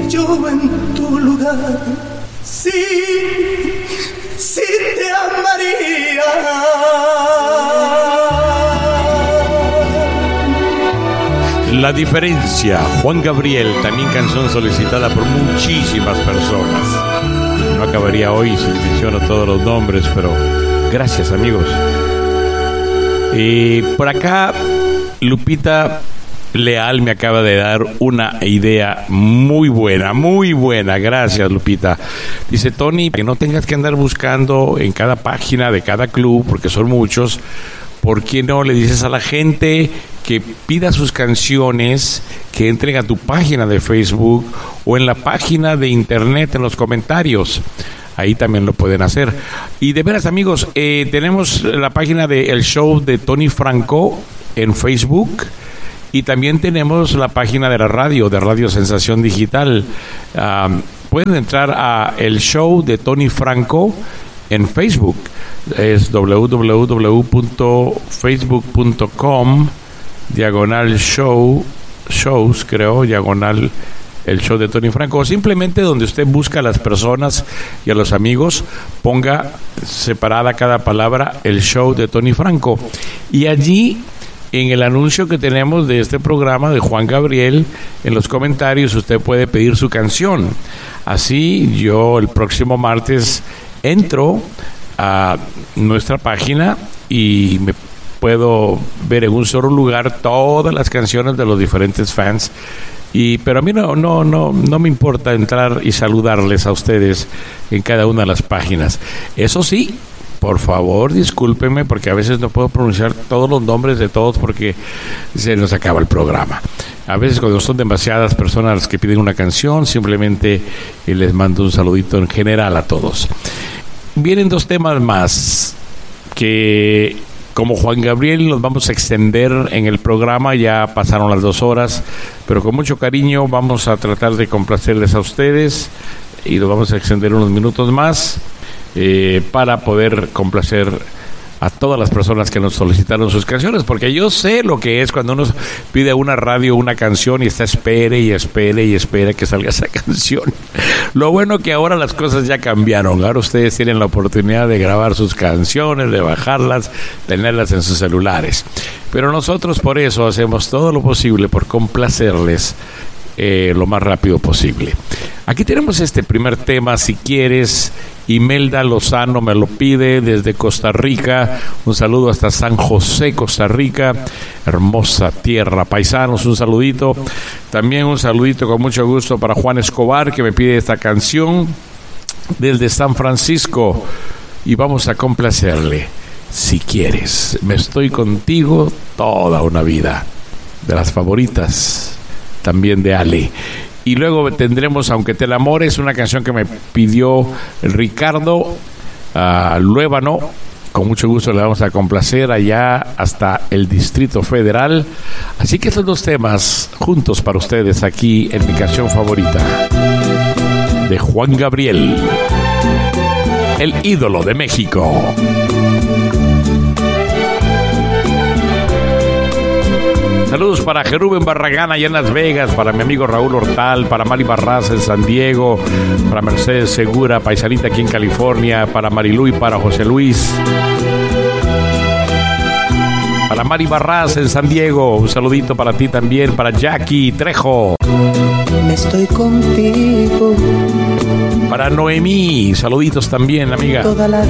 yo en tu lugar, sí te amaría. La diferencia, Juan Gabriel, también canción solicitada por muchísimas personas. No acabaría hoy si menciono todos los nombres, pero gracias, amigos. Y por acá, Lupita Leal me acaba de dar una idea muy buena. Gracias, Lupita. Dice: Tony, que no tengas que andar buscando en cada página de cada club, porque son muchos. ¿Por qué no le dices a la gente que pida sus canciones, que entren a tu página de Facebook o en la página de internet en los comentarios? Ahí también lo pueden hacer. Y de veras, amigos, tenemos la página de El Show de Tony Franco en Facebook. Y también tenemos la página de la radio, de Radio Sensación Digital. Pueden entrar a El Show de Tony Franco en Facebook. Es www.facebook.com/shows, creo, diagonal El Show de Tony Franco. O simplemente donde usted busca a las personas y a los amigos, ponga separada cada palabra El Show de Tony Franco. Y allí, en el anuncio que tenemos de este programa de Juan Gabriel, en los comentarios usted puede pedir su canción. Así yo el próximo martes entro a nuestra página y me puedo ver en un solo lugar todas las canciones de los diferentes fans. Pero a mí no me importa entrar y saludarles a ustedes en cada una de las páginas. Eso sí, por favor, discúlpenme porque a veces no puedo pronunciar todos los nombres de todos porque se nos acaba el programa. A veces cuando son demasiadas personas las que piden una canción, simplemente les mando un saludito en general a todos. Vienen dos temas más que, como Juan Gabriel, los vamos a extender en el programa. Ya pasaron las 2 horas, pero con mucho cariño vamos a tratar de complacerles a ustedes y los vamos a extender unos minutos más para poder complacer a todas las personas que nos solicitaron sus canciones, porque yo sé lo que es cuando uno pide a una radio una canción y está espere que salga esa canción. Lo bueno que ahora las cosas ya cambiaron. Ahora ustedes tienen la oportunidad de grabar sus canciones, de bajarlas, tenerlas en sus celulares. Pero nosotros por eso hacemos todo lo posible por complacerles lo más rápido posible. Aquí tenemos este primer tema, Si Quieres. Imelda Lozano me lo pide desde Costa Rica. Un saludo hasta San José, Costa Rica. Hermosa tierra, paisanos, un saludito. También un saludito con mucho gusto para Juan Escobar, que me pide esta canción desde San Francisco. Y vamos a complacerle. Si Quieres. Me estoy contigo toda una vida. De las favoritas también de Ale. Y luego tendremos Aunque te enamores, una canción que me pidió Ricardo Luébano. Con mucho gusto le vamos a complacer allá hasta el Distrito Federal. Así que estos dos temas juntos para ustedes aquí en mi canción favorita de Juan Gabriel, el ídolo de México. Saludos para Jerúben Barragán allá en Las Vegas, para mi amigo Raúl Hortal, para Mari Barras en San Diego, para Mercedes Segura, paisanita aquí en California, para Marilu y para José Luis. Para Mari Barras en San Diego, un saludito para ti también, para Jackie Trejo. Me estoy contigo. Para Noemí, saluditos también, amiga. Toda la